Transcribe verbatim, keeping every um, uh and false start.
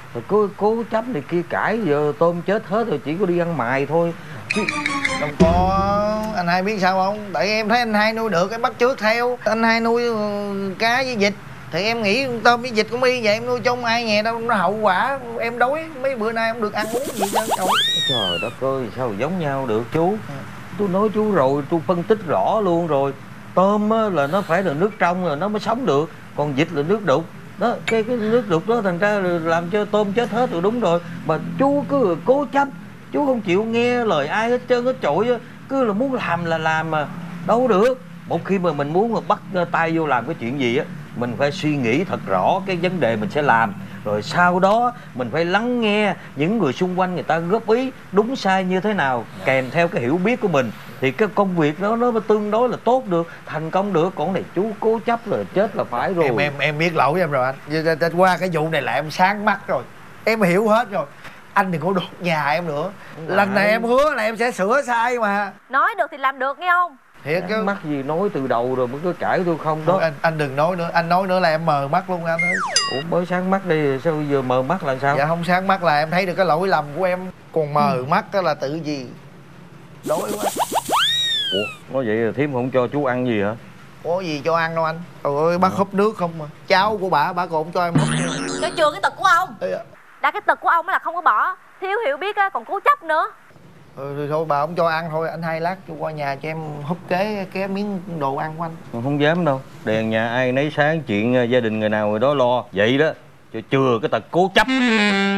rồi cố cố chấp này kia cãi, giờ tôm chết hết rồi, chỉ có đi ăn mài thôi chứ. Đâu có, anh hai biết sao không? Tại em thấy anh hai nuôi được em bắt chước theo. Anh hai nuôi cá với vịt thì em nghĩ tôm với vịt cũng y vậy, em nuôi trong ai nhà đâu nó hậu quả em đói mấy bữa nay không được ăn uống gì hết đâu. Trời đất ơi, sao giống nhau được chú? Tôi nói chú rồi, tôi phân tích rõ luôn rồi. Tôm á, là nó phải là nước trong rồi nó mới sống được, còn vịt là nước đục. Đó, cái cái nước đục đó thành ra làm cho tôm chết hết rồi, đúng rồi. Mà chú cứ cố chấp, chú không chịu nghe lời ai hết trơn hết trội á, cứ là muốn làm là làm mà đâu được. Một khi mà mình muốn mà bắt tay vô làm cái chuyện gì á, mình phải suy nghĩ thật rõ cái vấn đề mình sẽ làm, rồi sau đó mình phải lắng nghe những người xung quanh người ta góp ý đúng sai như thế nào, kèm theo cái hiểu biết của mình thì cái công việc đó nó mới tương đối là tốt được, thành công được. Còn này chú cố chấp là chết là phải rồi. Em em em biết lỗi của em rồi anh. Qua cái vụ này là em sáng mắt rồi, em hiểu hết rồi. Anh đừng có đốt nhà em nữa. Lần này em hứa là em sẽ sửa sai mà. Nói được thì làm được nghe không? Thiệt chứ. Mắc gì nói từ đầu rồi mới cứ cãi tôi không đó. Anh anh đừng nói nữa, anh nói nữa là em mờ mắt luôn anh ơi. Ủa mới sáng mắt đi, sao giờ mờ mắt là sao? Dạ không sáng mắt là em thấy được cái lỗi lầm của em. Còn mờ ừ. mắt đó là tự gì. Đói quá. Ủa nói vậy là thím không cho chú ăn gì hả? Có gì cho ăn đâu anh. Trời ơi bác húp nước không mà. Cháu của bà, bà còn không cho em húp. Cho chừa cái tật của ông. Ê, Đã cái tật của ông là không có bỏ, thiếu hiểu biết á, còn cố chấp nữa. Ừ, thì thôi bà không cho ăn thôi, anh hai lát cho qua nhà cho em húp kế cái miếng đồ ăn của anh. Không dám đâu, đèn nhà ai nấy sáng, chuyện gia đình người nào người đó lo. Vậy đó, cho chừa cái tật cố chấp.